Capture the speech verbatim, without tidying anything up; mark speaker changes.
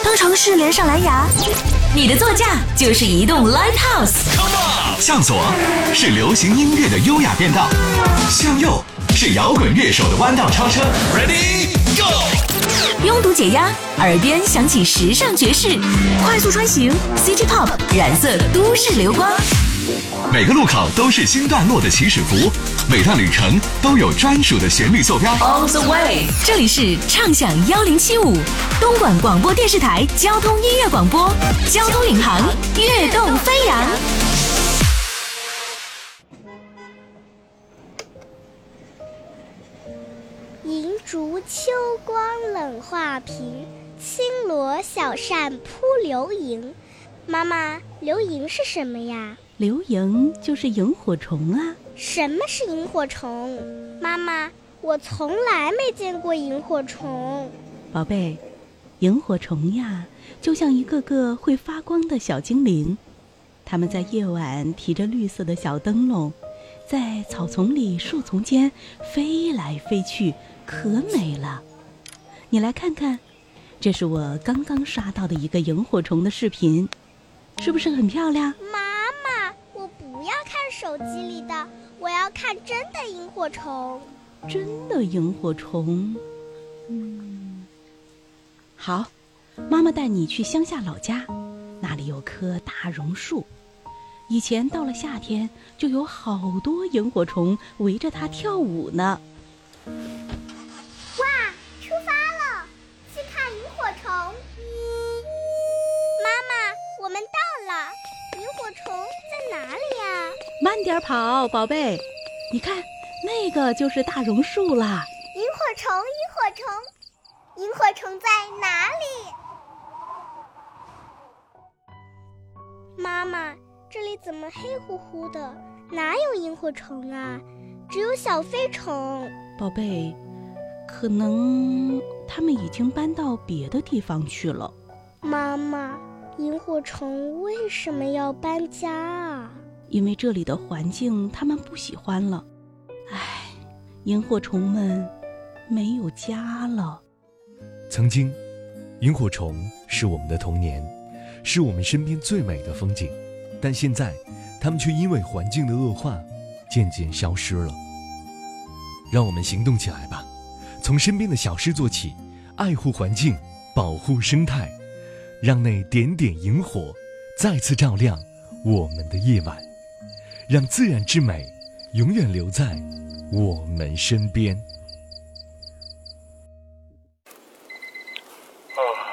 Speaker 1: 当城市连上蓝牙，你的座驾就是移动 Live House。
Speaker 2: 向左是流行音乐的优雅变道，向右是摇滚乐手的弯道超车。Ready Go！
Speaker 1: 拥堵解压，耳边响起时尚爵士，快速穿行 City Pop 染色都市流光。
Speaker 2: 每个路口都是新段落的起始符，每段旅程都有专属的旋律坐标。
Speaker 1: All the way， 这里是畅享一零七五，东莞广播电视台交通音乐广播，交通领航，跃动飞扬。
Speaker 3: 银烛秋光冷画屏，轻罗小扇扑流萤。妈妈，流萤是什么呀？
Speaker 4: 流萤就是萤火虫啊。
Speaker 3: 什么是萤火虫？妈妈，我从来没见过萤火虫。
Speaker 4: 宝贝，萤火虫呀，就像一个个会发光的小精灵，它们在夜晚提着绿色的小灯笼，在草丛里树丛间飞来飞去，可美了。你来看看，这是我刚刚刷到的一个萤火虫的视频，是不是很漂亮？
Speaker 3: 妈妈，我不要看手机里的，我要看真的萤火虫。
Speaker 4: 真的萤火虫？嗯，好，妈妈带你去乡下老家，那里有棵大榕树，以前到了夏天就有好多萤火虫围着它跳舞呢。
Speaker 3: 哇，出发了，去看萤火虫。妈妈，我们到了，萤火虫在哪里呀？
Speaker 4: 慢点跑，宝贝，你看那个就是大榕树啦。
Speaker 3: 萤火虫，萤火虫，萤火虫在哪里？妈妈，这里怎么黑乎乎的？哪有萤火虫啊？只有小飞虫。
Speaker 4: 宝贝，可能他们已经搬到别的地方去了。
Speaker 3: 妈妈，萤火虫为什么要搬家啊？
Speaker 4: 因为这里的环境他们不喜欢了。唉，萤火虫们没有家了。
Speaker 5: 曾经，萤火虫是我们的童年，是我们身边最美的风景，但现在它们却因为环境的恶化渐渐消失了。让我们行动起来吧，从身边的小事做起，爱护环境，保护生态，让那点点萤火再次照亮我们的夜晚，让自然之美永远留在我们身边。
Speaker 6: 啊